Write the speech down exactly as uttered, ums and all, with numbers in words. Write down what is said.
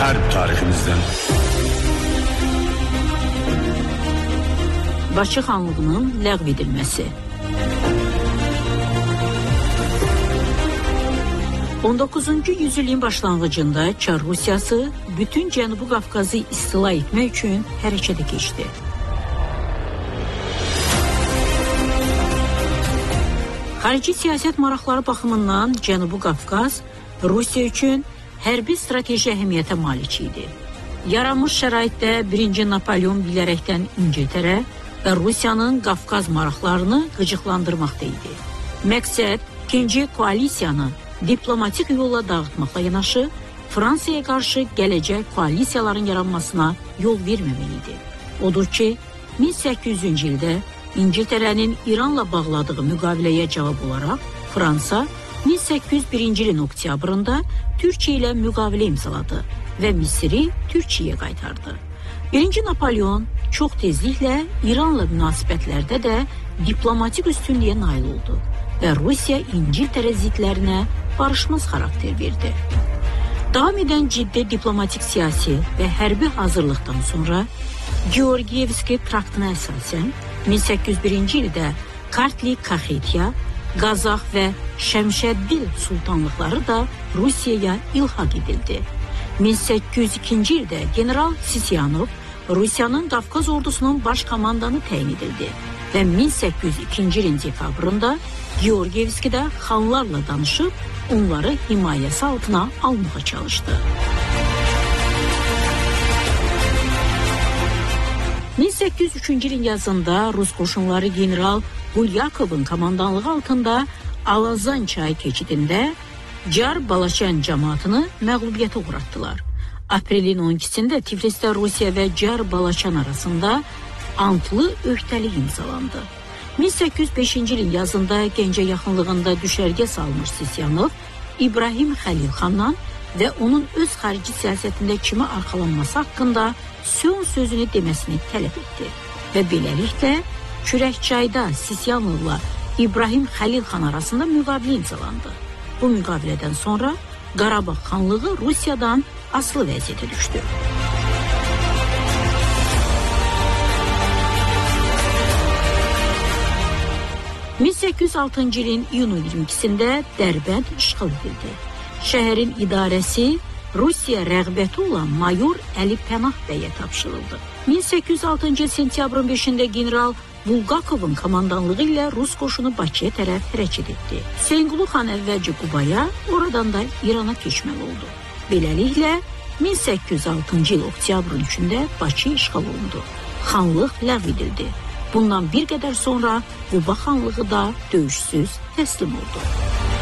Harp tariximizdən. Bakı xanlığının ləğv edilməsi. on doqquzuncu yüzilliyin başlanğıcında Çar Rusiyası bütün Cənubi Qafqazı istila etmək üçün hərəkətə keçdi. Xarici siyasət maraqları baxımından Cənubi Qafqaz Rusiya üçün hərbi strateji əhəmiyyətə malik idi. Yaranmış şəraitdə birinci Napolyon bilərəkdən İngiltərə və Rusiyanın Qafqaz maraqlarını qıcıqlandırmaqda idi. Məqsəd ikinci koalisiyanı diplomatik yolla dağıtmaqla yanaşı, Fransaya qarşı gələcək koalisiyaların yaranmasına yol verməmək idi. Odur ki, min səkkiz yüzüncü ildə İngiltərənin İranla bağladığı müqaviləyə cavab olaraq Fransa min səkkiz yüz birinci ilin oktyabrında Türkiyə ilə müqavilə imzaladı və Misiri Türkiyəyə qaytardı. Birinci Napolyon çox tezliklə İranla münasibətlərdə də diplomatik üstünlüyə nail oldu və Rusiya İngiltərə zidlərinə barışmaz xarakter verdi. Davam edən ciddi diplomatik siyasi və hərbi hazırlıqdan sonra Georgiyevski traktına əsasən min səkkiz yüz birinci ildə Kartli Kaxetya, Qazax və Şəmşəddil sultanlıqları da Rusiyaya ilhaq edildi. min səkkiz yüz ikinci ildə general Sisyanov Rusiyanın Qafqaz ordusunun baş komandanı təyin edildi və min səkkiz yüz ikinci ilin dekabrında Georgiyevskidə xanlarla danışıb onları himayəsi altına almağa çalışdı. min səkkiz yüz üçüncü ilin yazında Rus qoşunları general Gulyakovun komandanlığı altında Alazan çayı keçidində Car Balaçan cəmaatını məğlubiyyətə uğratdılar. Aprelin on ikisində Tiflisdə Rusiya və Car Balaçan arasında antlı öhdəlik imzalandı. min səkkiz yüz beşinci ilin yazında Gəncə yaxınlığında düşərgə salmış Sisyanov, İbrahim Xəlilxandan və onun öz xarici siyasətində kimi arxalanması haqqında son sözünü deməsini tələb etdi. Və beləliklə, Kürəkçayda Sisyanovla İbrahim Xəlilxan arasında müqavilə imzalandı. Bu müqavilədən sonra Qarabağ xanlığı Rusiyadan asılı vəziyyətə düşdü. min səkkiz yüz altıncı ilin iyunun iyirmi ikisində Dərbənd işğal edildi. Şəhərin idarəsi Rusiya rəğbəti olan mayor Əli Pənah bəyə tapşırıldı. min səkkiz yüz altıncı il sentyabrın beşində general Bulqakovun komandanlığı ilə Rus qoşunu Bakıya tərəf hərəkət etdi. Hüseynqulu xan əvvəlcə Qubaya, oradan da İrana keçməli oldu. Beləliklə, min səkkiz yüz altıncı il oktyabrın üçündə Bakı işğal olundu. Xanlıq ləğv edildi. Bundan bir qədər sonra Quba xanlığı da döyüşsüz təslim oldu.